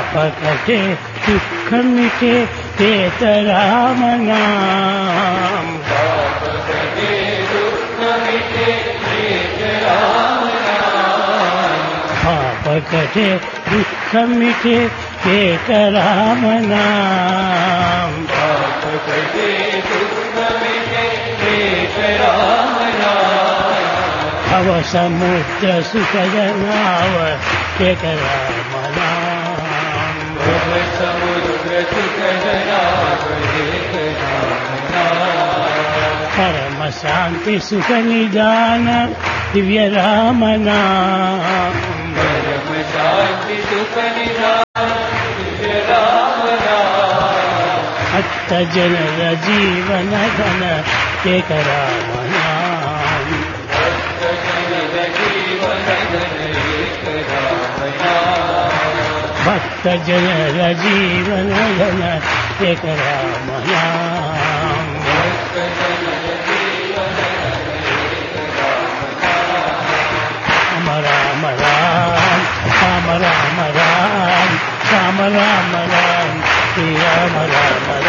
पापकटे दुःखमिटे एक राम नाम पापकटे दुःखमिटे एक राम नाम भव समुद्र सुखद नाव एक राम नाम भव समुद्र सुखद नाव एक राम नाम परम शांति सुख निदान दिव्य राम नाम परम शांति सुख निदान दिव्य राम नाम भक्त जनर जीवन धन एक राम नाम भक्त जनर जीवन धन एक राम नाम राम राम राम राम राम राम राम राम श्री राम राम